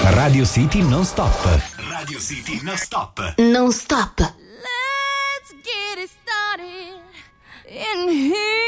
Radio City non stop. Radio City non stop. Non stop. Let's get it started in here.